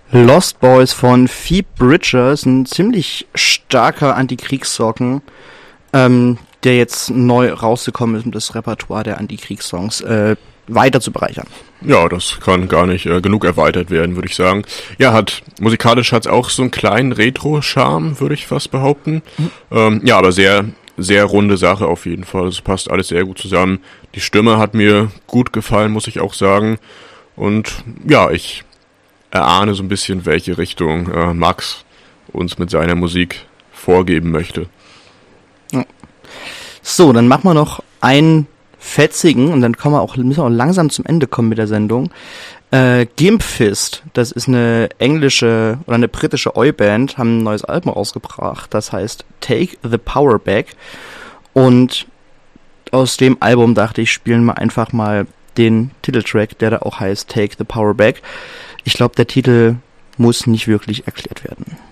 Lost Boys von Phoebe Bridgers, ein ziemlich starker Antikriegssong, der jetzt neu rausgekommen ist, um das Repertoire der Antikriegssongs weiter zu bereichern. Ja, das kann gar nicht genug erweitert werden, würde ich sagen. Ja, musikalisch hat's auch so einen kleinen Retro-Charme, würde ich fast behaupten. Ja, aber sehr, sehr runde Sache auf jeden Fall. Es passt alles sehr gut zusammen. Die Stimme hat mir gut gefallen, muss ich auch sagen. Und ja, ich erahne so ein bisschen, welche Richtung Max uns mit seiner Musik vorgeben möchte. So, dann machen wir noch einen fetzigen und dann müssen wir auch langsam zum Ende kommen mit der Sendung. Gimp Fist, das ist eine englische oder eine britische Oi-Band, haben ein neues Album rausgebracht, das heißt Take the Power Back, und aus dem Album dachte ich, spielen wir einfach mal den Titeltrack, der da auch heißt Take the Power Back. Ich glaube, der Titel muss nicht wirklich erklärt werden.